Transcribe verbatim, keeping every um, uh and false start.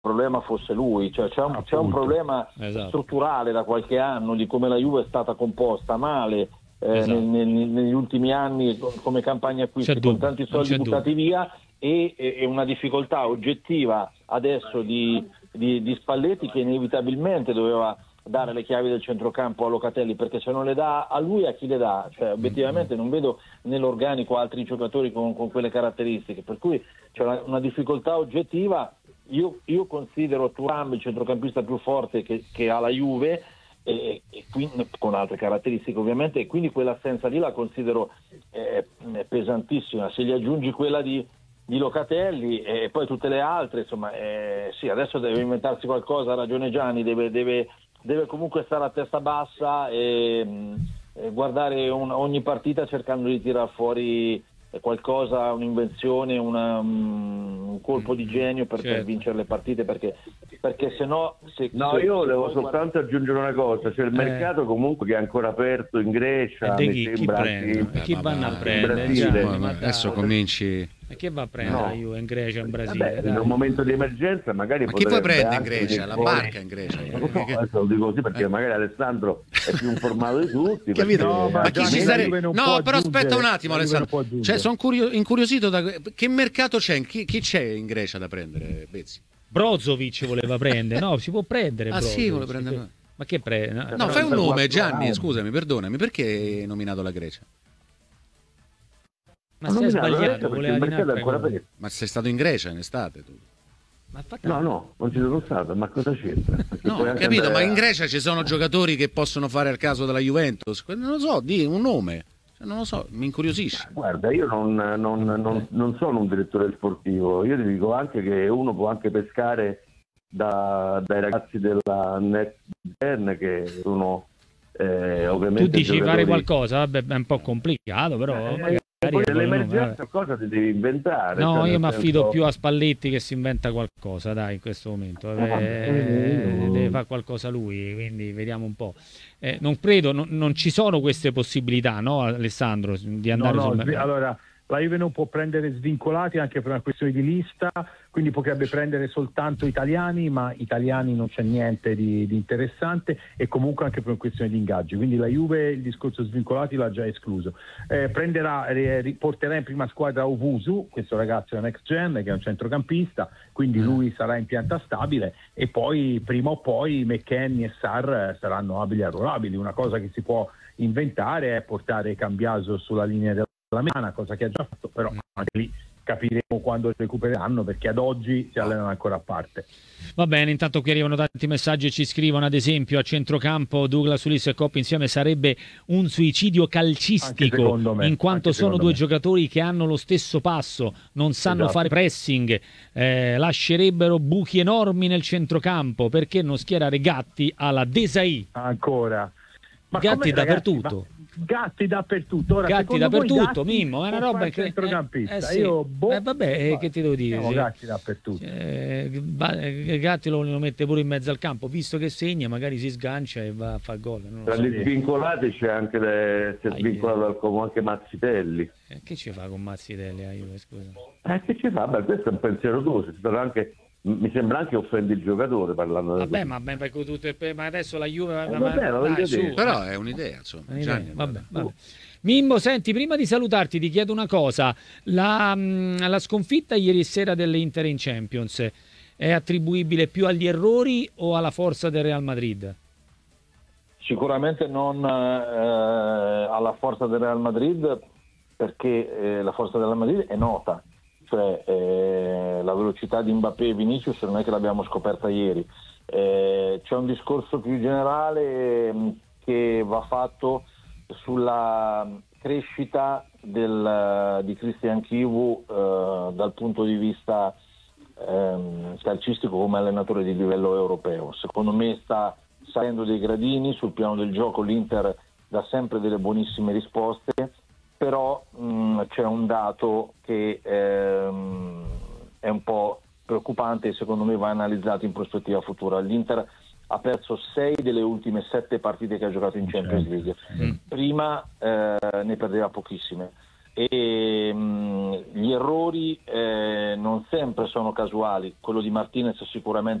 problema fosse lui, cioè c'è un, ah, c'è un problema esatto. strutturale da qualche anno di come la Juve è stata composta male eh, esatto. nel, nel, negli ultimi anni come campagna acquisti, con tanti soldi buttati via e, e una difficoltà oggettiva adesso di, di, di Spalletti, che inevitabilmente doveva dare le chiavi del centrocampo a Locatelli, perché se non le dà a lui, a chi le dà? Cioè, obiettivamente non vedo nell'organico altri giocatori con, con quelle caratteristiche, per cui c'è una, una difficoltà oggettiva. Io, io considero Thuram il centrocampista più forte che, che ha la Juve, e, e quindi, con altre caratteristiche ovviamente, e quindi quell'assenza lì la considero eh, pesantissima. Se gli aggiungi quella di, di Locatelli e poi tutte le altre, insomma, eh, sì, adesso deve inventarsi qualcosa, ha ragione Gianni, deve, deve, deve comunque stare a testa bassa e, e guardare un, ogni partita cercando di tirar fuori qualcosa, un'invenzione, una, um, un colpo di genio per, certo. per vincere le partite, perché, perché se no se, no se, io volevo se soltanto guarda... aggiungere una cosa, c'è il eh. mercato comunque che è ancora aperto in Grecia, e mi chi, sembra, chi prende? anche chi vanno a prendere? Già, ma adesso dai. cominci e che va a prendere no. io in Grecia, in Brasile? Vabbè, in un momento di emergenza magari ma chi poi prende in Grecia? La fuori... barca in Grecia? No, adesso lo dico così perché eh. magari Alessandro è più informato di tutti. Capito? No, ma, ma chi si sare... no però aspetta un attimo Alessandro, cioè, sono curio... incuriosito da che mercato c'è? Chi, chi c'è in Grecia da prendere, Bezzi? Brozovic voleva prendere, no, si può prendere. Ah Brozovic. sì, vuole prendere. Ma che prende? No, no fai un nome, Gianni, scusami, perdonami, perché hai nominato la Grecia? Ma sei sbagliato, voleva ancora ma sei stato in Grecia in estate tu? Ma no, no, non ci sono stato, ma cosa c'entra? No, ho capito, ma in Grecia ci sono giocatori che possono fare al caso della Juventus, non lo so, di un nome, non lo so, mi incuriosisce. Guarda, io non, non, non, non sono un direttore sportivo, io ti dico anche che uno può anche pescare da, dai ragazzi della Next Gen che sono eh, ovviamente tu dici giocatori... fare qualcosa, vabbè, è un po' complicato, però eh, poi nell'emergenza cosa ti devi inventare? No, cioè, io mi affido senso... più a Spalletti che si inventa qualcosa, dai, in questo momento eh, eh, deve fare qualcosa lui, quindi vediamo un po'. Eh, non credo, no, non ci sono queste possibilità, no, Alessandro, di andare no, no, sul... allora la Juve non può prendere svincolati anche per una questione di lista, quindi potrebbe prendere soltanto italiani, ma italiani non c'è niente di, di interessante, e comunque anche per una questione di ingaggi, quindi la Juve il discorso svincolati l'ha già escluso. Eh, prenderà, eh, porterà in prima squadra Owusu, questo ragazzo della Next Gen che è un centrocampista, quindi lui sarà in pianta stabile, e poi prima o poi McKennie e Sarr saranno abili e arruolabili. Una cosa che si può inventare è portare Cambiaso sulla linea della la mediana, cosa che ha già fatto, però anche lì capiremo quando recupereranno, perché ad oggi si allenano ancora a parte. Va bene, intanto qui arrivano tanti messaggi e ci scrivono, ad esempio a centrocampo Douglas Luiz e Coppi insieme sarebbe un suicidio calcistico, me, in quanto sono due me. giocatori che hanno lo stesso passo, non sanno esatto. fare pressing, eh, lascerebbero buchi enormi nel centrocampo. Perché non schierare Gatti alla Desai? Ancora ma Gatti dappertutto. Ragazzi, ma... Gatti dappertutto, ora Gatti dappertutto, Gatti Mimmo, è una roba che centrocampista. Eh, eh, sì. Io boh, eh, vabbè, eh, che ti devo dire? Sì. Gatti dappertutto. Eh, Gatti lo, lo mette pure in mezzo al campo, visto che segna, magari si sgancia e va a fare gol. Tra so. gli svincolati c'è anche le, si è svincolato al Como anche Mazzitelli. Eh, che ci fa con Mazzitelli? Eh, io, scusa. Eh, che ci fa? Beh, questo è un pensiero tuo, si stato anche mi sembra anche offendi il giocatore parlando vabbè di ma, ben, tutto, ma adesso la Juve eh, vabbè, ma, dai, su, però è un'idea insomma un'idea. Gianni, vabbè, vabbè. Mimmo, senti, prima di salutarti ti chiedo una cosa, la, la sconfitta ieri sera dell'Inter in Champions è attribuibile più agli errori o alla forza del Real Madrid? Sicuramente non eh, alla forza del Real Madrid, perché eh, la forza del Real Madrid è nota. Cioè, eh, la velocità di Mbappé e Vinicius non è che l'abbiamo scoperta ieri, eh, c'è un discorso più generale mh, che va fatto sulla crescita del, di Christian Chivu eh, dal punto di vista eh, calcistico come allenatore di livello europeo. Secondo me sta salendo dei gradini sul piano del gioco, l'Inter dà sempre delle buonissime risposte, però mh, c'è un dato che ehm, è un po' preoccupante e secondo me va analizzato in prospettiva futura. L'Inter ha perso sei delle ultime sette partite che ha giocato in Champions League, mm. prima eh, ne perdeva pochissime. e mh, gli errori eh, non sempre sono casuali. Quello di Martinez sicuramente